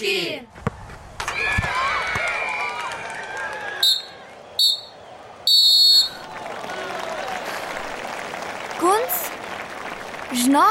kopaczki! Kunc? Żno?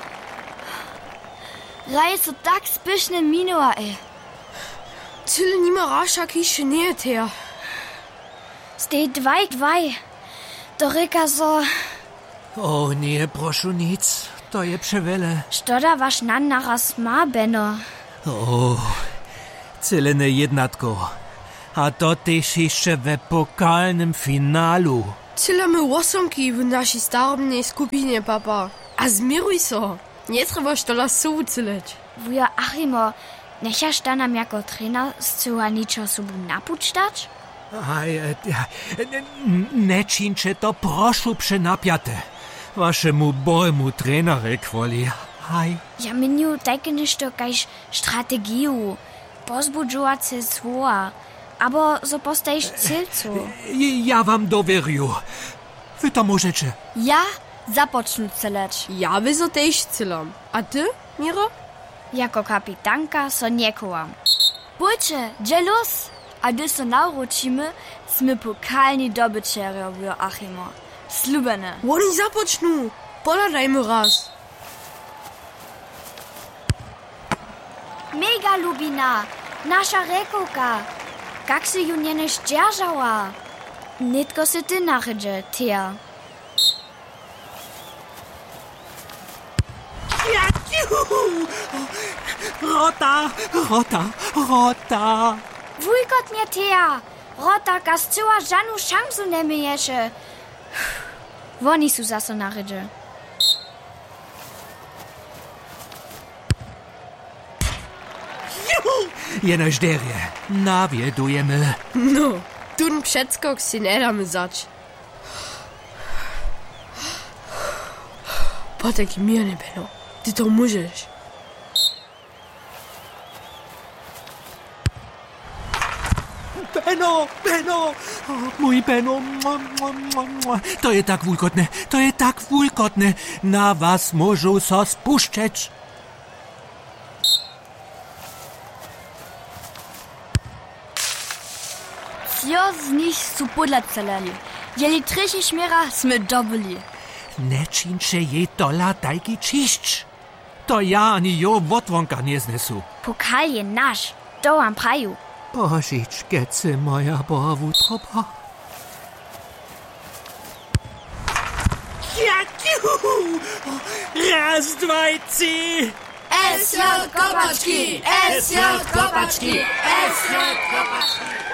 Raj so tak spišne minula, Tyle nima rasza kiszy nie ter. Stej dvaj. To reka so... O nie, proszę nic. To je przewele. Štoda vaš nan naraz ma, Benno? O, celene jednatko. A to też jeszcze we pokalnym finalu. Tyle my łosomki w naszej starobnej skupinie, papa. A zmiruj so. Nie trzebaš to lasu celeć. Wuja Achimo, nechaš da nam jako trener zcela ničo sobu napučtać? Aj, ne činče to prošu prenapiate. Vašemu bojemu trenere kvoli. Aj. Ja minju tajke nešto kajž strategiju, pozbudžovace słowa, abo so postaješ celcu. Ja wam doверю. Wy to możecie. Ja započnu celeć. Ja by so też celam. A ty, Miro? Jako kapitanka so niekołam. Pójdźcie, gdzie los? A gdy so nauczymy, sme pokalni dobyčerjo, Achimo. Slubene. Oni započnu. Poladajmy raz. Mega lubina, nasza rekołka. Jak se ju nie zdzierżała? Nitko se ty nachydże, Tia. Rota. Wujkot mnie, Tia. Rotaka z cyła żanu szansu nie miejesze. Woni su zaso nachydże. Jeno žderje. Nawiedujemy. No, tun przedskok si nie damy zać. Potek mir nie Benno. Ty to możesz. Benno! O, mój Benno. To je tak wulkotne. Na was możą so spuszczeć. Jo z nich su podlaceleli. Jeli triši šmira sme dobili. Ne činče je dola dajki čišć. To ja ani jo votvonka nie znesu. Pokal je naš, to vam praju. Božič, gece moja bovutroba. Raz, dvaj, ci! SJ Kopački! SJ Kopački! SJ Kopački!